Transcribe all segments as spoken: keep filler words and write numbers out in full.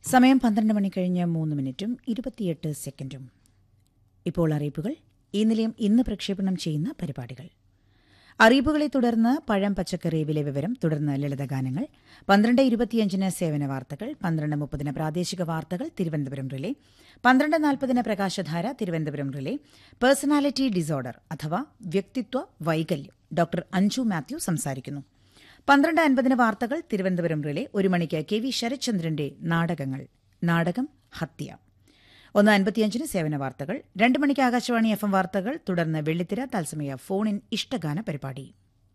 സമയം പന്ത്രണ്ട് മണി കഴിഞ്ഞ് മൂന്ന് മിനിറ്റും ഇരുപത്തിയെട്ട് സെക്കൻഡും. ഇപ്പോൾ അറിയിപ്പുകൾ. ഈ നിലയം ഇന്ന് പ്രക്ഷേപണം ചെയ്യുന്ന പരിപാടികൾ. അറിയിപ്പുകളെ തുടർന്ന് പഴം പച്ചക്കറി വില വിവരം, തുടർന്ന് ലളിതഗാനങ്ങൾ, പന്ത്രണ്ട് ഇരുപത്തിയഞ്ചിന് സേവന വാർത്തകൾ, പന്ത്രണ്ട് മുപ്പതിന് പ്രാദേശിക വാർത്തകൾ തിരുവനന്തപുരം റിലേ, പന്ത്രണ്ട് നാൽപ്പതിന് പ്രകാശധാര തിരുവനന്തപുരം റിലേ, പേഴ്സണാലിറ്റി ഡിസോർഡർ അഥവാ വ്യക്തിത്വ വൈകല്യം, ഡോക്ടർ അഞ്ജു മാത്യു സംസാരിക്കുന്നു. പന്ത്രണ്ട് അൻപതിന് വാർത്തകൾ തിരുവനന്തപുരം റിലേ. ഒരു മണിക്ക് കെ വി ശരത്ചന്ദ്രന്റെ നാടകങ്ങൾ, നാടകം ഹത്യ. ഒന്ന് അൻപത്തിയഞ്ചിന് സേവന വാർത്തകൾ, രണ്ട് മണിക്ക് ആകാശവാണി എഫ് എം വാർത്തകൾ, തുടർന്ന് വെള്ളിത്തിര തത്സമയ ഫോൺ ഇൻ ഇഷ്ടഗാന പരിപാടി.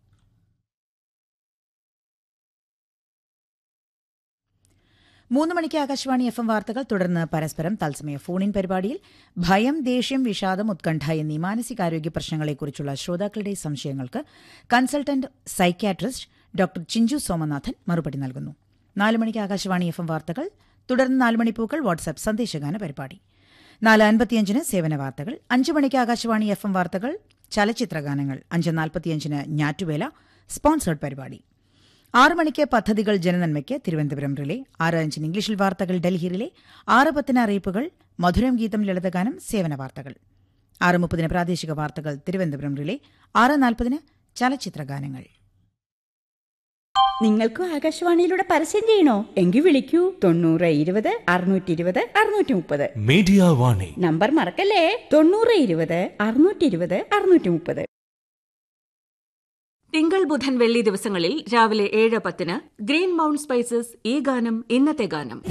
മൂന്ന് മണിക്ക് ആകാശവാണി എഫ് എം വാർത്തകൾ, തുടർന്ന് പരസ്പരം തത്സമയ ഫോൺ ഇൻ പരിപാടിയിൽ ഭയം, ദേഷ്യം, വിഷാദം, ഉത്കണ്ഠ എന്നീ മാനസികാരോഗ്യ പ്രശ്നങ്ങളെക്കുറിച്ചുള്ള ശ്രോതാക്കളുടെ സംശയങ്ങൾക്ക് consultant psychiatrist doctor Chinchu Somanathan മറുപടി നൽകുന്നു. നാല് മണിക്ക് ആകാശവാണി എഫ് എം വാർത്തകൾ, തുടർന്ന് നാലുമണിപ്പൂക്കൾ വാട്സ്ആപ്പ് സന്ദേശഗാന പരിപാടി. നാല് അൻപത്തിയഞ്ചിന് സേവന വാർത്തകൾ, അഞ്ച് മണിക്ക് ആകാശവാണി എഫ് എം വാർത്തകൾ ചലച്ചിത്രഗാനങ്ങൾ, അഞ്ച് നാൽപ്പത്തിയഞ്ചിന് ഞാറ്റുവേല സ്പോൺസേഡ് പരിപാടി. ആറ് മണിക്ക് പദ്ധതികൾ ജനനന്മയ്ക്ക് തിരുവനന്തപുരം റിലേ, ആറ് അഞ്ചിന് ഇംഗ്ലീഷിൽ വാർത്തകൾ ഡൽഹി റിലേ, ആറ് പത്തിന് അറിയിപ്പുകൾ, മധുരം ഗീതം ലളിതഗാനം സേവന വാർത്തകൾ, ആറ് മുപ്പതിന് പ്രാദേശിക വാർത്തകൾ തിരുവനന്തപുരം റിലേ, ആറ് നാൽപ്പതിന് ചലച്ചിത്രഗാനങ്ങൾ. നിങ്ങൾക്കും ആകാശവാണിയിലൂടെ പരസ്യം ചെയ്യണോ? എങ്കിൽ വിളിക്കൂ തൊണ്ണൂറ് ഇരുപത് അറുന്നൂറ്റി ഇരുപത് അറുന്നൂറ്റി മുപ്പത്. മീഡിയ വാണി നമ്പർ മറക്കല്ലേ, തൊണ്ണൂറ് ഇരുപത് അറുന്നൂറ്റി ഇരുപത് അറുന്നൂറ്റി മുപ്പത്. തിങ്കൾ ബുധൻ വെള്ളി ദിവസങ്ങളിൽ രാവിലെ ഏഴ് പത്തിന് ഗ്രീൻ മൗണ്ട് സ്പൈസസ് ഈ ഗാനം ഇന്നത്തെ ഗാനം.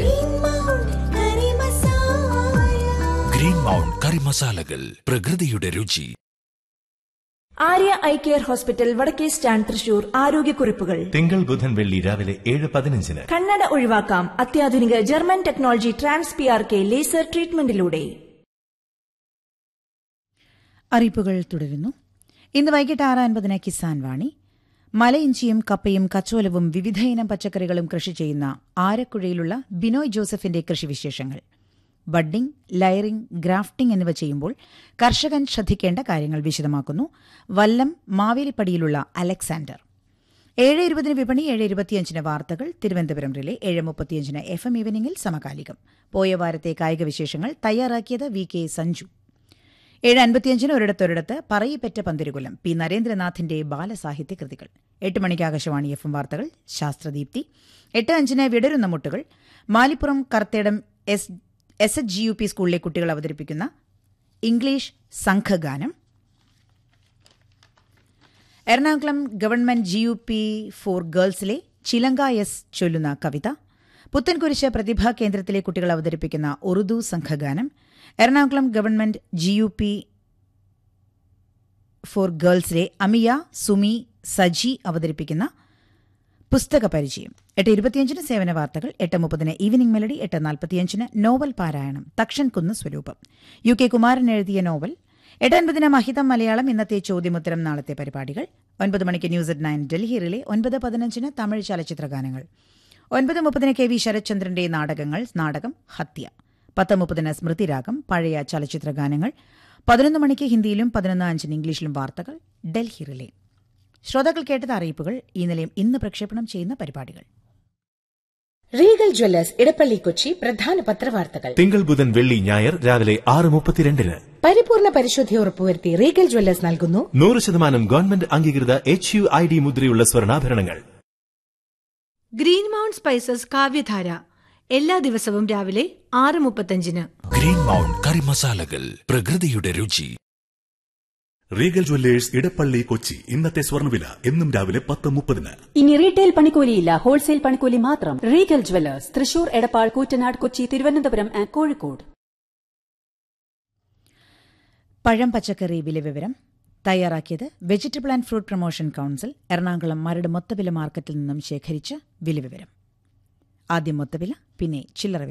ഗ്രീൻ മൗണ്ട് കറി മസാലകൾ, പ്രകൃതിയുടെ രുചി. ആര്യ ഐ കെയർ ഹോസ്പിറ്റൽ, വടക്കേ സ്റ്റാൻഡ്, തൃശൂർ. ആരോഗ്യക്കുറിപ്പുകൾ തിങ്കൾ ബുധൻ വെള്ളി രാവിലെ ഏഴ് പതിനഞ്ചിന്. കണ്ണട ഒഴിവാക്കാം അത്യാധുനിക German technology trans P R K laser ട്രീറ്റ്മെന്റിലൂടെ. അറിയിപ്പുകൾ തുടരുന്നു. ഇന്ന് വൈകിട്ട് ആറ് അൻപതിന് കിസാൻ വാണി. മലയിഞ്ചിയും കപ്പയും കച്ചോലവും വിവിധയിനം പച്ചക്കറികളും കൃഷി ചെയ്യുന്ന ആരക്കുഴയിലുള്ള ബിനോയ് ജോസഫിന്റെ കൃഷിവിശേഷങ്ങൾ. ബഡ്ഡിംഗ്, ലയറിംഗ്, ഗ്രാഫ്റ്റിംഗ് എന്നിവ ചെയ്യുമ്പോൾ കർഷകൻ ശ്രദ്ധിക്കേണ്ട കാര്യങ്ങൾ വിശദമാക്കുന്നു വല്ലം മാവേലിപ്പടിയിലുള്ള അലക്സാണ്ടർ. ഏഴ് ഇരുപതിന് വിപണി, ഏഴ് ഇരുപത്തിയഞ്ചിന് വാർത്തകൾ തിരുവനന്തപുരം റിലേ, ഏഴ് മുപ്പത്തിയഞ്ചിന് എഫ് എം ഈവനിംഗിൽ സമകാലികം. പോയ വാരത്തെ കായിക വിശേഷങ്ങൾ തയ്യാറാക്കിയത് വി കെ സഞ്ജു. ഏഴ് അൻപത്തിയഞ്ചിന് ഒരിടത്തൊരിടത്ത് പറയിപ്പറ്റ പന്തിരുകുലം, പി നരേന്ദ്രനാഥിന്റെ ബാലസാഹിത്യ കൃതികൾ. എട്ട് മണിക്ക് ആകാശവാണി എഫ് എം വാർത്തകൾ ശാസ്ത്രദീപ്തി. എട്ട് അഞ്ചിന് വിടരുന്ന മുട്ടുകൾ, Malipuram Karthedam S S H G U P സ്കൂളിലെ കുട്ടികൾ അവതരിപ്പിക്കുന്ന English സംഘഗാനം. Ernakulam government G U P four ഗേൾസിലെ ചിലങ്ക എസ് ചൊല്ലുന്ന കവിത. പുത്തൻകുരിശ് പ്രതിഭാ കേന്ദ്രത്തിലെ കുട്ടികൾ അവതരിപ്പിക്കുന്ന Urdu സംഘഗാനം. Ernakulam government G U P four ഗേൾസിലെ Amiya, Sumi, Saji അവതരിപ്പിക്കുന്ന പുസ്തക പരിചയം. എട്ട് ഇരുപത്തിയഞ്ചിന് സേവന വാർത്തകൾ, എട്ട് മുപ്പതിന് ഈവനിംഗ് മെലഡി, എട്ട് നാൽപ്പത്തിയഞ്ചിന് നോവൽ പാരായണം തക്ഷൻ കുന്ന് സ്വരൂപം, യു കെ കുമാരൻ എഴുതിയ നോവൽ. എട്ട് അൻപതിന് മഹിതം മലയാളം, ഇന്നത്തെ ചോദ്യമുത്തരം, നാളത്തെ പരിപാടികൾ. ഒൻപത് മണിക്ക് news at nine Delhi relay, ഒൻപത് പതിനഞ്ചിന് തമിഴ് ചലച്ചിത്രഗാനങ്ങൾ. ഒൻപത് മുപ്പതിന് കെ വി ശരത്ചന്ദ്രന്റെ നാടകങ്ങൾ, നാടകം ഹത്യ. പത്ത് മുപ്പതിന് സ്മൃതിരാഗം, പഴയ ചലച്ചിത്രഗാനങ്ങൾ. പതിനൊന്ന് മണിക്ക് ഹിന്ദിയിലും പതിനൊന്ന് അഞ്ചിന് ഇംഗ്ലീഷിലും വാർത്തകൾ ഡൽഹി റിലേ. ശ്രോതാക്കൾ കേട്ടത് അറിയിപ്പുകൾ. ഈ നിലയം ഇന്ന് പ്രക്ഷേപണം ചെയ്യുന്ന പരിപാടികൾ. റീഗൽ ജ്വല്ലേഴ്സ് ഇടപ്പള്ളി കൊച്ചി പ്രധാന പത്രവാർത്തകൾ തിങ്കൾ ബുധൻ വെള്ളി ഞായർ രാവിലെ ആറ് മുപ്പത്തിരണ്ടിന്. പരിപൂർണ പരിശുദ്ധി ഉറപ്പുവരുത്തി റീഗൽ ജ്വല്ലേഴ്സ് നൽകുന്നു നൂറ് ശതമാനം ഗവൺമെന്റ് അംഗീകൃത എച്ച് യു ഐ ഡി മുദ്രയുള്ള സ്വർണ്ണാഭരണങ്ങൾ. ഗ്രീൻ മൗണ്ട് സ്പൈസസ് കാവ്യധാര എല്ലാ ദിവസവും രാവിലെ ആറ് മുപ്പത്തഞ്ചിന്. ഗ്രീൻ മൗണ്ട് കറി മസാലകൾ, പ്രകൃതിയുടെ രുചി. റീഗൽ ജ്വല്ലേഴ്സ് ഇടപ്പള്ളി കൊച്ചി, ഇന്നത്തെ സ്വർണ്ണവില എന്നും രാവിലെ പത്ത് മുപ്പതിന്. ഇനി റീറ്റെയിൽ പണിക്കൂലിയില്ല, ഹോൾസെയിൽ പണിക്കൂലി മാത്രം. Regal Jewellers Thrissur, Edappal, Koottanad, Kochi, Thiruvananthapuram and Kozhikode. പഴം പച്ചക്കറി വില വിവരം തയ്യാറാക്കിയത് vegetable and fruit promotion council, Ernakulam Maradu മൊത്തവില മാർക്കറ്റിൽ നിന്നും ശേഖരിച്ച വില വിവരം. ആദ്യം മൊത്തവില, പിന്നെ ചില്ലറ